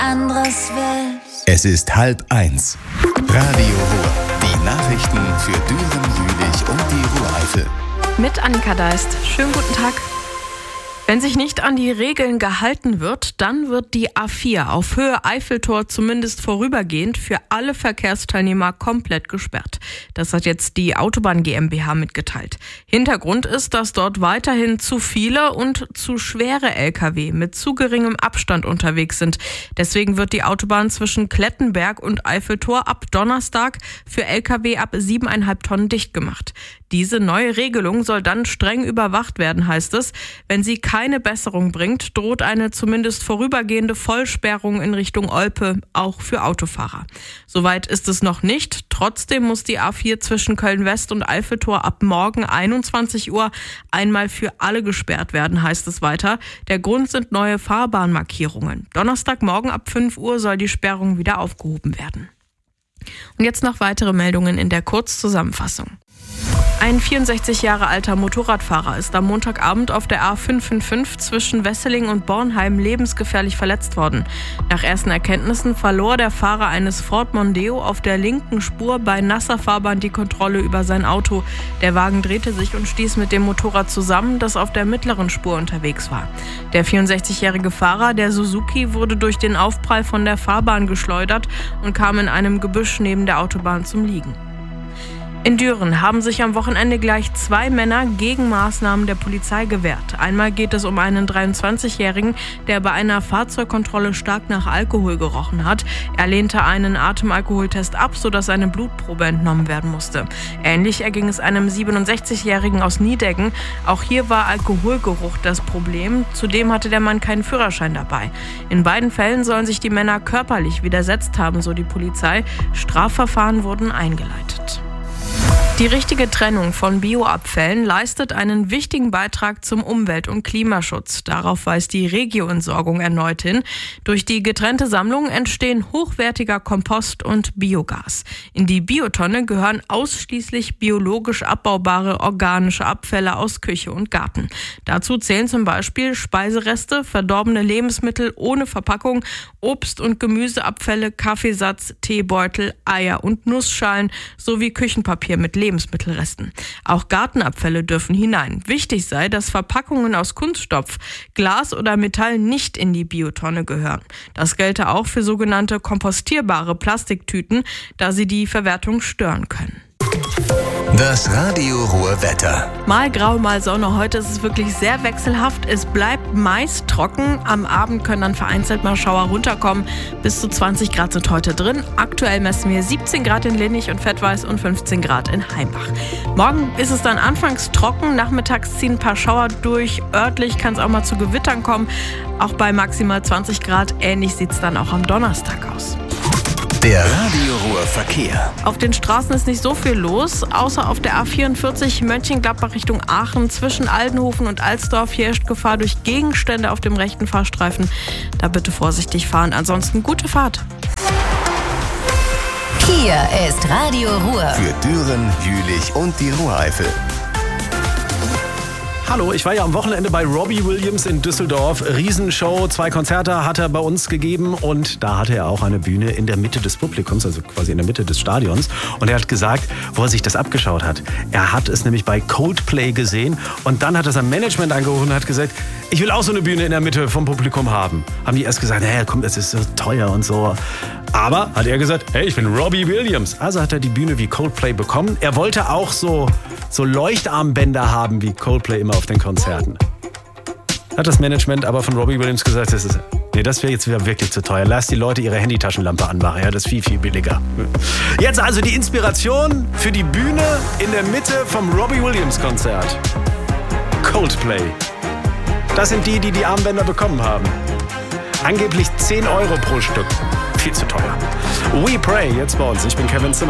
anderes will. Es ist 12:30. Radio Ruhr. Die Nachrichten für Düren, Jülich und die Ruhr-Eifel. Mit Annika Deist. Schönen guten Tag. Wenn sich nicht an die Regeln gehalten wird, dann wird die A4 auf Höhe Eiffeltor zumindest vorübergehend für alle Verkehrsteilnehmer komplett gesperrt. Das hat jetzt die Autobahn GmbH mitgeteilt. Hintergrund ist, dass dort weiterhin zu viele und zu schwere Lkw mit zu geringem Abstand unterwegs sind. Deswegen wird die Autobahn zwischen Klettenberg und Eiffeltor ab Donnerstag für Lkw ab 7,5 Tonnen dicht gemacht. Diese neue Regelung soll dann streng überwacht werden, heißt es. Wenn sie keine Besserung bringt, droht eine zumindest vorübergehende Vollsperrung in Richtung Olpe, auch für Autofahrer. Soweit ist es noch nicht. Trotzdem muss die A4 zwischen Köln-West und Eiffeltor ab morgen 21 Uhr einmal für alle gesperrt werden, heißt es weiter. Der Grund sind neue Fahrbahnmarkierungen. Donnerstagmorgen ab 5 Uhr soll die Sperrung wieder aufgehoben werden. Und jetzt noch weitere Meldungen in der Kurzzusammenfassung. Ein 64 Jahre alter Motorradfahrer ist am Montagabend auf der A555 zwischen Wesseling und Bornheim lebensgefährlich verletzt worden. Nach ersten Erkenntnissen verlor der Fahrer eines Ford Mondeo auf der linken Spur bei nasser Fahrbahn die Kontrolle über sein Auto. Der Wagen drehte sich und stieß mit dem Motorrad zusammen, das auf der mittleren Spur unterwegs war. Der 64-jährige Fahrer, der Suzuki, wurde durch den Aufprall von der Fahrbahn geschleudert und kam in einem Gebüsch neben der Autobahn zum Liegen. In Düren haben sich am Wochenende gleich 2 Männer gegen Maßnahmen der Polizei gewehrt. Einmal geht es um einen 23-Jährigen, der bei einer Fahrzeugkontrolle stark nach Alkohol gerochen hat. Er lehnte einen Atemalkoholtest ab, sodass eine Blutprobe entnommen werden musste. Ähnlich erging es einem 67-Jährigen aus Niedeggen. Auch hier war Alkoholgeruch das Problem. Zudem hatte der Mann keinen Führerschein dabei. In beiden Fällen sollen sich die Männer körperlich widersetzt haben, so die Polizei. Strafverfahren wurden eingeleitet. Die richtige Trennung von Bioabfällen leistet einen wichtigen Beitrag zum Umwelt- und Klimaschutz. Darauf weist die Regio-Entsorgung erneut hin. Durch die getrennte Sammlung entstehen hochwertiger Kompost und Biogas. In die Biotonne gehören ausschließlich biologisch abbaubare organische Abfälle aus Küche und Garten. Dazu zählen zum Beispiel Speisereste, verdorbene Lebensmittel ohne Verpackung, Obst- und Gemüseabfälle, Kaffeesatz, Teebeutel, Eier und Nussschalen sowie Küchenpapier mit Lebensmittelresten. Auch Gartenabfälle dürfen hinein. Wichtig sei, dass Verpackungen aus Kunststoff, Glas oder Metall nicht in die Biotonne gehören. Das gelte auch für sogenannte kompostierbare Plastiktüten, da sie die Verwertung stören können. Das Radio Ruhr Wetter. Mal grau, mal Sonne. Heute ist es wirklich sehr wechselhaft. Es bleibt meist trocken. Am Abend können dann vereinzelt mal Schauer runterkommen. Bis zu 20 Grad sind heute drin. Aktuell messen wir 17 Grad in Linnich und Vettweiß und 15 Grad in Heimbach. Morgen ist es dann anfangs trocken. Nachmittags ziehen ein paar Schauer durch. Örtlich kann es auch mal zu Gewittern kommen. Auch bei maximal 20 Grad. Ähnlich sieht es dann auch am Donnerstag aus. Der Radio Ruhr Verkehr. Auf den Straßen ist nicht so viel los, außer auf der A44 Mönchengladbach Richtung Aachen zwischen Aldenhofen und Alsdorf. Hier herrscht Gefahr durch Gegenstände auf dem rechten Fahrstreifen. Da bitte vorsichtig fahren. Ansonsten gute Fahrt. Hier ist Radio Ruhr. Für Düren, Jülich und die Ruhr-Eifel. Hallo, ich war ja am Wochenende bei Robbie Williams in Düsseldorf. Riesenshow, 2 Konzerte hat er bei uns gegeben und da hatte er auch eine Bühne in der Mitte des Publikums, also quasi in der Mitte des Stadions. Und er hat gesagt, wo er sich das abgeschaut hat. Er hat es nämlich bei Coldplay gesehen und dann hat er sein Management angerufen und hat gesagt, ich will auch so eine Bühne in der Mitte vom Publikum haben. Haben die erst gesagt, naja, komm, das ist so teuer und so. Aber hat er gesagt, hey, ich bin Robbie Williams. Also hat er die Bühne wie Coldplay bekommen. Er wollte auch so Leuchtarmbänder haben wie Coldplay immer auf den Konzerten. Hat das Management aber von Robbie Williams gesagt, das wäre jetzt wieder wirklich zu teuer. Lass die Leute ihre Handytaschenlampe anmachen, ja, das ist viel, viel billiger. Jetzt also die Inspiration für die Bühne in der Mitte vom Robbie Williams Konzert. Coldplay. Das sind die Armbänder bekommen haben. Angeblich 10 € pro Stück. Viel zu teuer. We Pray, jetzt bei uns. Ich bin Kevin Zimmer.